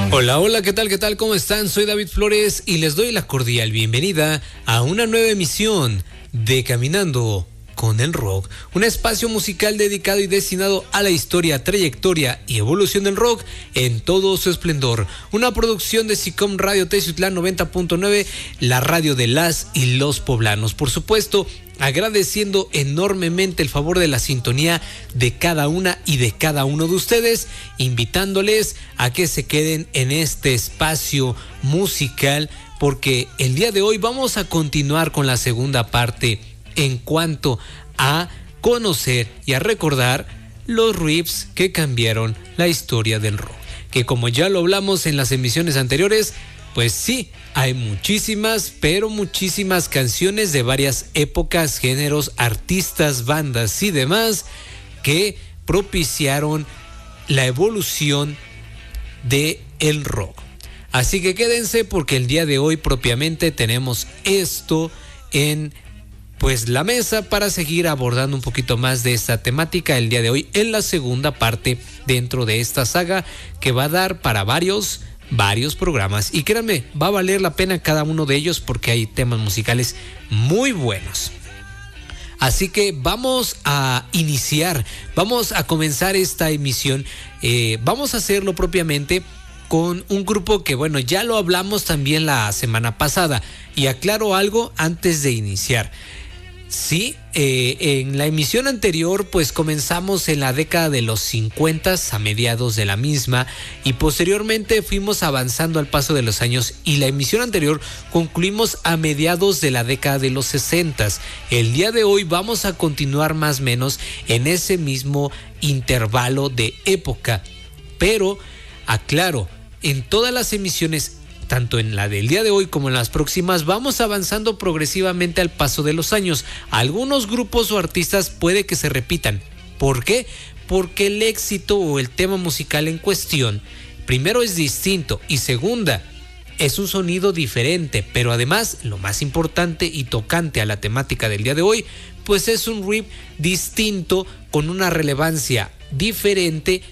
Hola, hola, ¿qué tal? ¿Qué tal? ¿Cómo están? Soy David Flores y les doy la cordial bienvenida a una nueva emisión de Caminando con el Rock, un espacio musical dedicado y destinado a la historia, trayectoria y evolución del rock en todo su esplendor. Una producción de SICOM Radio Teciutlán 90.9, la radio de las y los poblanos. Por supuesto, agradeciendo enormemente el favor de la sintonía de cada una y de cada uno de ustedes, invitándoles a que se queden en este espacio musical, porque el día de hoy vamos a continuar con la segunda parte en cuanto a conocer y a recordar los riffs que cambiaron la historia del rock. Que como ya lo hablamos en las emisiones anteriores, pues sí, hay muchísimas, pero muchísimas canciones de varias épocas, géneros, artistas, bandas y demás que propiciaron la evolución del rock. Así que quédense porque el día de hoy propiamente tenemos esto en pues la mesa para seguir abordando un poquito más de esta temática el día de hoy en la segunda parte dentro de esta saga que va a dar para varios programas, y créanme, va a valer la pena cada uno de ellos porque hay temas musicales muy buenos. Así que vamos a iniciar, vamos a comenzar esta emisión, vamos a hacerlo propiamente con un grupo que bueno, ya lo hablamos también la semana pasada, y aclaro algo antes de iniciar. Sí, en la emisión anterior pues comenzamos en la década de los 50, a mediados de la misma, y posteriormente fuimos avanzando al paso de los años, y la emisión anterior concluimos a mediados de la década de los 60. El día de hoy vamos a continuar más o menos en ese mismo intervalo de época, pero aclaro, en todas las emisiones, tanto en la del día de hoy como en las próximas, vamos avanzando progresivamente al paso de los años. Algunos grupos o artistas puede que se repitan. ¿Por qué? Porque el éxito o el tema musical en cuestión, primero, es distinto, y segunda, es un sonido diferente, pero además, lo más importante y tocante a la temática del día de hoy, pues es un riff distinto con una relevancia diferente